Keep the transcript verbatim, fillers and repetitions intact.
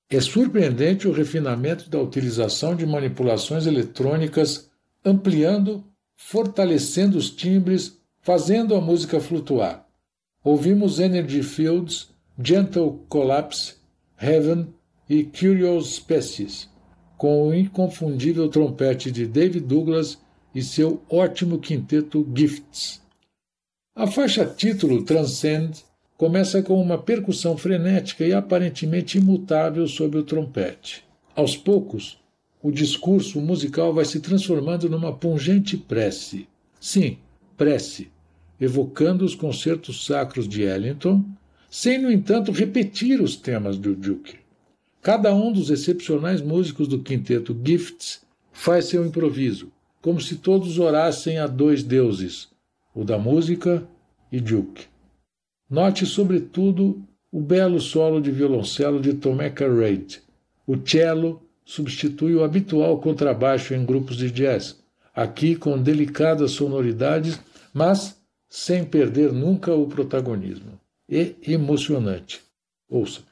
É surpreendente o refinamento da utilização de manipulações eletrônicas, ampliando, fortalecendo os timbres, fazendo a música flutuar. Ouvimos Energy Fields, Gentle Collapse, Heaven e Curious Species, com o inconfundível trompete de David Douglas e seu ótimo quinteto Gifts. A faixa título Transcend começa com uma percussão frenética e aparentemente imutável sobre o trompete. Aos poucos, o discurso musical vai se transformando numa pungente prece. Sim, prece, evocando os concertos sacros de Ellington, sem, no entanto, repetir os temas do Duke. Cada um dos excepcionais músicos do quinteto Gifts faz seu improviso, como se todos orassem a dois deuses, o da música e Duke. Note, sobretudo, o belo solo de violoncelo de Tomeka Reid. O cello substitui o habitual contrabaixo em grupos de jazz, aqui com delicadas sonoridades, mas sem perder nunca o protagonismo. É emocionante. Ouça.